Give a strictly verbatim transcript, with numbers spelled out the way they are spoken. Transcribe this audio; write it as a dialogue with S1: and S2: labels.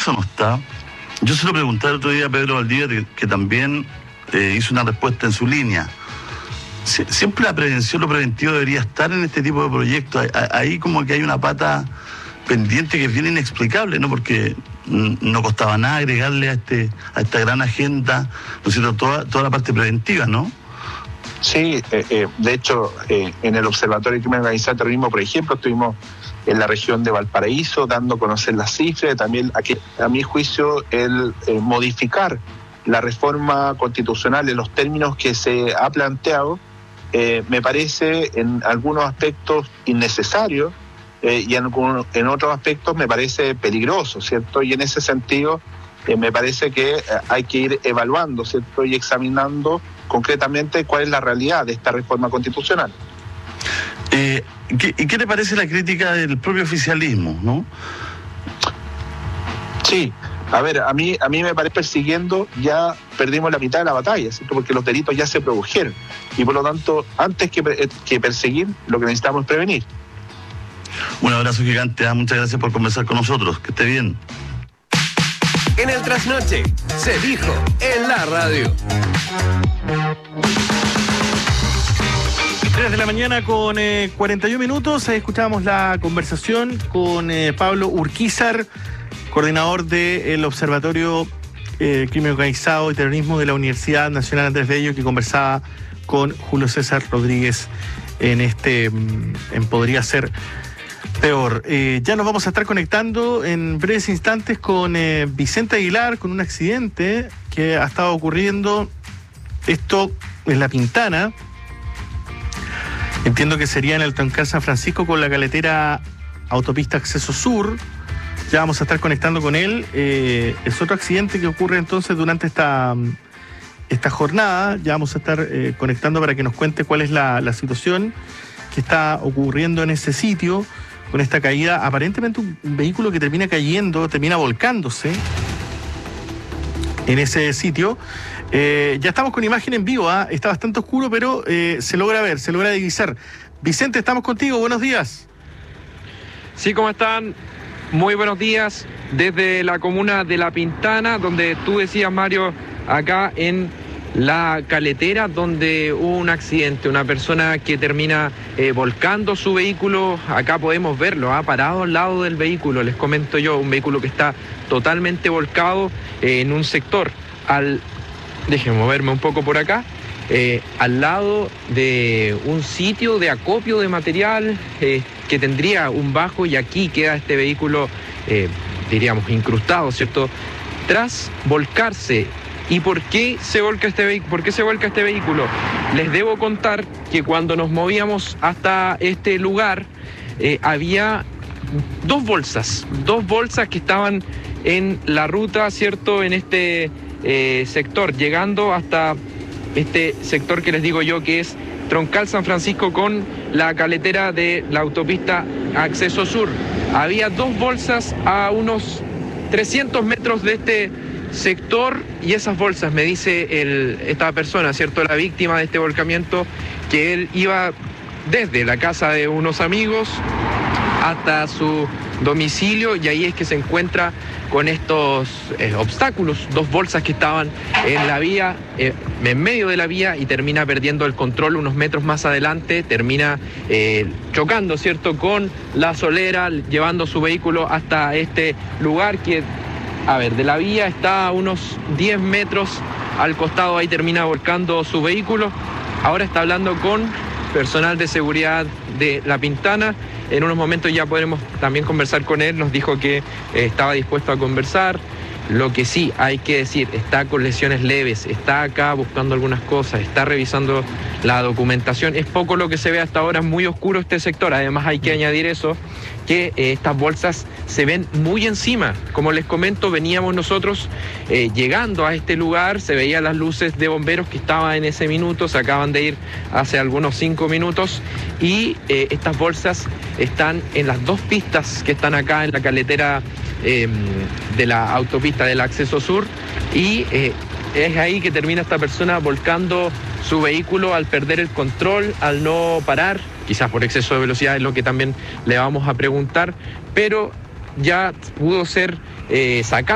S1: eso no está. Yo se lo pregunté el otro día a Pedro Valdivia, que, que también eh, hizo una respuesta en su línea. Sie, siempre la prevención, lo preventivo debería estar en este tipo de proyectos. Ahí como que hay una pata pendiente que es bien inexplicable, ¿no? Porque no costaba nada agregarle a este a esta gran agenda, ¿no es cierto?, toda, toda la parte preventiva, ¿no?
S2: Sí, eh, eh, de hecho, eh, en el Observatorio de Crimen Organizado y Terrorismo, por ejemplo, estuvimos en la región de Valparaíso dando a conocer las cifras, también aquí, a mi juicio, el eh, modificar la reforma constitucional en los términos que se ha planteado, eh, me parece en algunos aspectos innecesario, eh, y en, algunos, en otros aspectos me parece peligroso, ¿cierto? Y en ese sentido eh, me parece que eh, hay que ir evaluando, ¿cierto?, y examinando concretamente cuál es la realidad de esta reforma constitucional.
S1: Eh, ¿qué, ¿Y qué te parece la crítica del propio oficialismo, no?
S2: Sí, a ver, a mí a mí me parece persiguiendo ya perdimos la mitad de la batalla, ¿cierto? Porque los delitos ya se produjeron y por lo tanto, antes que, que perseguir, lo que necesitamos es prevenir.
S1: Un abrazo gigante, ¿eh? Muchas gracias por conversar con nosotros, que esté bien.
S3: En el Trasnoche, se dijo en la radio.
S4: tres de la mañana con eh, cuarenta y un minutos, escuchábamos la conversación con eh, Pablo Urquizar, coordinador del Observatorio eh, Crimen Organizado y Terrorismo de la Universidad Nacional Andrés Bello, que conversaba con Julio César Rodríguez en este, en Podría Ser Peor. Eh, ya nos vamos a estar conectando en breves instantes con eh, Vicente Aguilar, con un accidente que ha estado ocurriendo, esto en La Pintana. Entiendo que sería en el Troncal San Francisco con la caletera Autopista Acceso Sur. Ya vamos a estar conectando con él. Eh, es otro accidente que ocurre entonces durante esta, esta jornada. Ya vamos a estar eh, conectando para que nos cuente cuál es la, la situación que está ocurriendo en ese sitio con esta caída. Aparentemente un vehículo que termina cayendo, termina volcándose en ese sitio. Eh, ya estamos con imagen en vivo, ¿eh? Está bastante oscuro, pero eh, se logra ver, se logra divisar. Vicente, estamos contigo, buenos días.
S5: Sí, ¿cómo están? Muy buenos días desde la comuna de La Pintana, donde tú decías, Mario, acá en la caletera, donde hubo un accidente, una persona que termina eh, volcando su vehículo. Acá podemos verlo, ha ¿eh? parado al lado del vehículo, les comento yo, un vehículo que está totalmente volcado eh, en un sector. Al Déjenme moverme un poco por acá. Eh, al lado de un sitio de acopio de material eh, que tendría un bajo, y aquí queda este vehículo, eh, diríamos, incrustado, ¿cierto? Tras volcarse. ¿Y por qué se volca este vehículo? ¿Por qué se volca este vehículo? Les debo contar que cuando nos movíamos hasta este lugar eh, había dos bolsas, dos bolsas que estaban en la ruta, ¿cierto? En este eh, sector, llegando hasta este sector que les digo yo que es Troncal San Francisco con la caletera de la autopista Acceso Sur. Había dos bolsas a unos trescientos metros de este sector, y esas bolsas, me dice el, esta persona, ¿cierto?, la víctima de este volcamiento, que él iba desde la casa de unos amigos hasta su domicilio, y ahí es que se encuentra con estos eh, obstáculos, dos bolsas que estaban en la vía, eh, en medio de la vía, y termina perdiendo el control unos metros más adelante, termina eh, chocando, ¿cierto?, con la solera, llevando su vehículo hasta este lugar que, a ver, de la vía está a unos diez metros al costado, ahí termina volcando su vehículo. Ahora está hablando con personal de seguridad de La Pintana. En unos momentos ya podremos también conversar con él. Nos dijo que eh, estaba dispuesto a conversar. Lo que sí hay que decir, está con lesiones leves, está acá buscando algunas cosas, está revisando la documentación. Es poco lo que se ve hasta ahora, muy oscuro este sector. Además hay que añadir eso, que eh, estas bolsas se ven muy encima. Como les comento, veníamos nosotros eh, llegando a este lugar, se veían las luces de bomberos que estaban en ese minuto, se acaban de ir hace algunos cinco minutos, y eh, estas bolsas están en las dos pistas que están acá en la caletera eh, de la autopista del Acceso Sur, y eh, es ahí que termina esta persona volcando su vehículo al perder el control, al no parar, quizás por exceso de velocidad, es lo que también le vamos a preguntar, pero ya pudo ser eh, sacado